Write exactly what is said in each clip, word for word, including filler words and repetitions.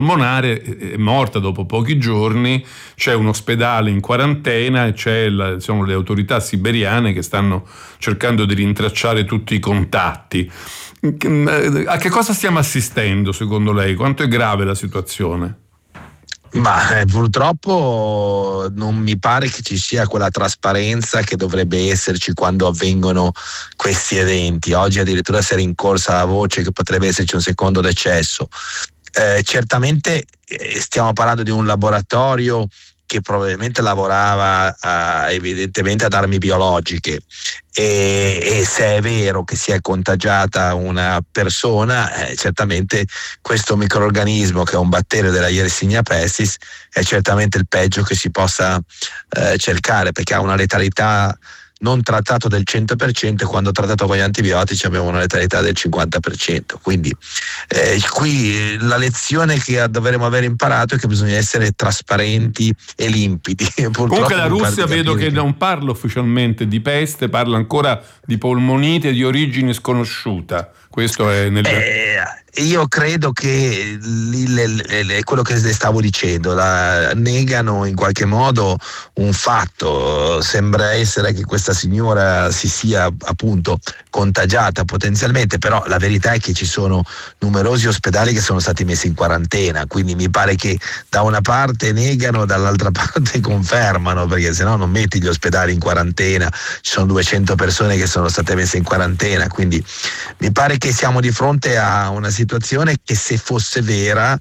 polmonare, è morta dopo pochi giorni. C'è un ospedale in quarantena e c'è la, diciamo, le autorità siberiane che stanno cercando di rintracciare tutti i contatti. A che cosa stiamo assistendo secondo lei? Quanto è grave la situazione? Ma eh, purtroppo non mi pare che ci sia quella trasparenza che dovrebbe esserci quando avvengono questi eventi. Oggi addirittura si è rincorsa la voce che potrebbe esserci un secondo decesso. Eh, certamente eh, stiamo parlando di un laboratorio che probabilmente lavorava uh, evidentemente ad armi biologiche e, e se è vero che si è contagiata una persona, eh, certamente questo microrganismo, che è un batterio della Yersinia pestis, è certamente il peggio che si possa eh, cercare, perché ha una letalità non trattato del cento per cento e quando trattato con gli antibiotici abbiamo una letalità del cinquanta per cento. Quindi eh, qui la lezione che dovremmo aver imparato è che bisogna essere trasparenti e limpidi. Comunque la Russia vedo che non parla ufficialmente di peste, parla ancora di polmonite di origine sconosciuta. Questo è nel... Eh, io credo che li, le, le, le, quello che stavo dicendo, la, negano in qualche modo un fatto. Sembra essere che questa signora si sia appunto contagiata potenzialmente, però la verità è che ci sono numerosi ospedali che sono stati messi in quarantena, quindi mi pare che da una parte negano, dall'altra parte confermano, perché sennò non metti gli ospedali in quarantena. Ci sono duecento persone che sono state messe in quarantena, quindi mi pare che siamo di fronte a una situazione che, se fosse vera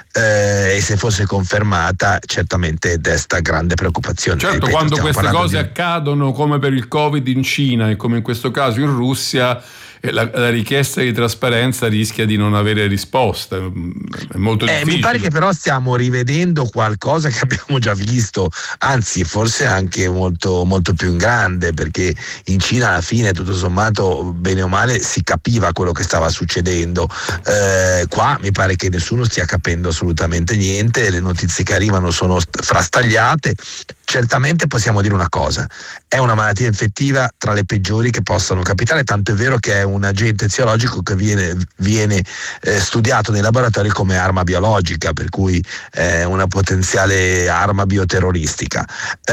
eh, e se fosse confermata, certamente desta grande preoccupazione. Certo, Ripeto, quando queste cose di... accadono, come per il Covid in Cina e come in questo caso in Russia, la, la richiesta di trasparenza rischia di non avere risposta. È molto eh, difficile. Mi pare che però stiamo rivedendo qualcosa che abbiamo già visto, anzi forse anche molto, molto più in grande, perché in Cina alla fine tutto sommato bene o male si capiva quello che stava succedendo. Eh, qua mi pare che nessuno stia capendo assolutamente niente, le notizie che arrivano sono frastagliate. Certamente possiamo dire una cosa: è una malattia infettiva tra le peggiori che possano capitare, tanto è vero che è un agente eziologico che viene, viene eh, studiato nei laboratori come arma biologica, per cui è una potenziale arma bioterroristica.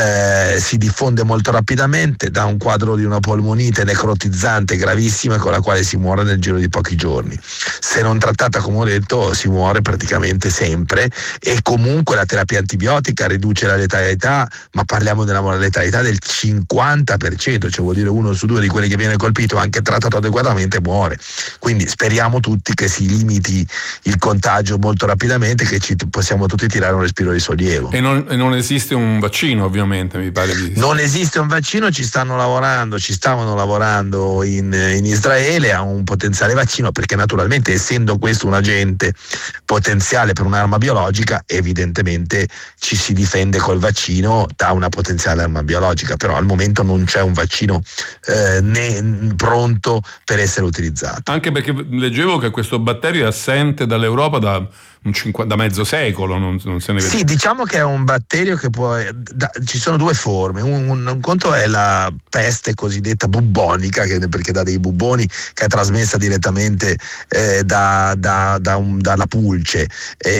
Eh, si diffonde molto rapidamente, da un quadro di una polmonite necrotizzante gravissima con la quale si muore nel giro di pochi giorni. Se non trattata, come ho detto, si muore praticamente sempre, e comunque la terapia antibiotica riduce la letalità, ma parliamo della letalità del cinquanta per cento, cioè vuol dire uno su due di quelli che viene colpito, anche trattato adeguatamente, muore. Quindi speriamo tutti che si limiti il contagio molto rapidamente, che ci possiamo tutti tirare un respiro di sollievo. E non, e non esiste un vaccino, ovviamente, mi pare di... Non esiste un vaccino, ci stanno lavorando, ci stavano lavorando in, in Israele a un potenziale vaccino, perché naturalmente, essendo questo un agente potenziale per un'arma biologica, evidentemente ci si difende col vaccino da una potenziale arma biologica, però al momento non c'è un vaccino eh, né pronto per essere utilizzato. Anche perché leggevo che questo batterio è assente dall'Europa da un cinquanta, da mezzo secolo, non, non se ne vede. Sì, diciamo che è un batterio che può, da, ci sono due forme. Un, un, un conto è la peste cosiddetta bubbonica, che, perché dà dei bubboni, che è trasmessa direttamente eh, da, da, da un, dalla pulce,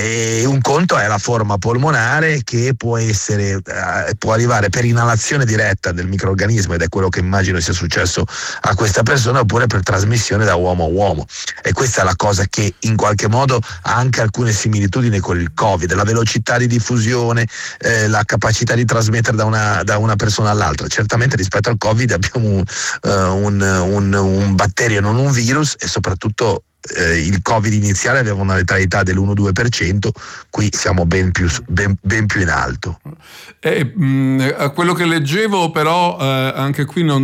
e un conto è la forma polmonare, che può essere eh, può arrivare per inalazione diretta del microrganismo, ed è quello che immagino sia successo a questa persona, oppure per trasmissione da uomo a uomo. E questa è la cosa che in qualche modo ha anche alcune similitudini con il Covid: la velocità di diffusione, eh, la capacità di trasmettere da una, da una persona all'altra. Certamente rispetto al Covid abbiamo un, uh, un, un, un batterio, non un virus, e soprattutto eh, il Covid iniziale aveva una letalità dell'uno due per cento, qui siamo ben più, ben, ben più in alto. Eh, mh, a quello che leggevo però eh, anche qui non,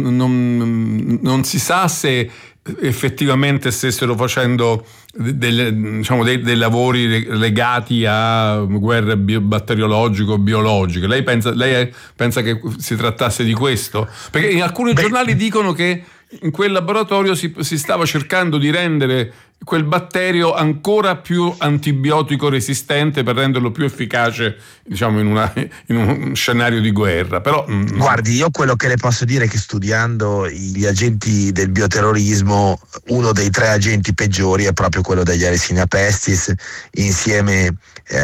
non, non si sa se effettivamente stessero facendo delle, diciamo, dei, dei lavori legati a guerre bio, batteriologico-biologiche. Lei pensa, lei pensa che si trattasse di questo? Perché in alcuni Beh. giornali dicono che in quel laboratorio si, si stava cercando di rendere quel batterio ancora più antibiotico resistente per renderlo più efficace, diciamo, in, una, in un scenario di guerra. Però guardi, io quello che le posso dire è che studiando gli agenti del bioterrorismo, uno dei tre agenti peggiori è proprio quello degli Yersinia pestis, insieme